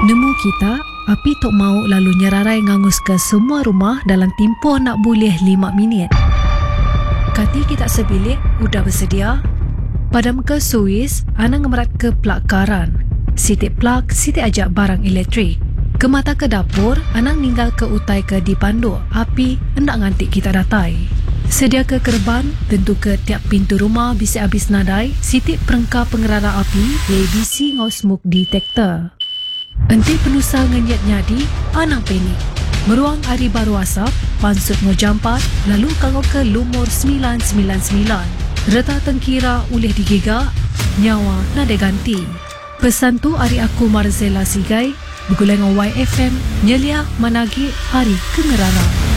Nemu kita, api tok mau lalu nyerarai ngangus ke semua rumah dalam tempoh nak boleh 5 minit. Kati kita sebilik, udah bersedia? Padam ke suis, anang ngemerat ke plak karan. Sitik plak, sitik ajak barang elektrik. Ke mata ke dapur, anang ninggal ke utai ke dipandu. Api, hendak ngantik kita datai. Sedia ke kerban, tentu ke tiap pintu rumah bisa habis nadai. Sitik perengkah pengerara api, ABC ngau smoke detector. Enti penusa ngenyat nyadi, anang penik. Meruang hari baru asap, pansut ngojampat, lalu kangau ke lumur 999. Reta tengkira ulih digigak, nyawa nada ganti. Pesan tu hari aku Marzela Sigai, bergulai dengan YFM, nyelia managi hari kengerara.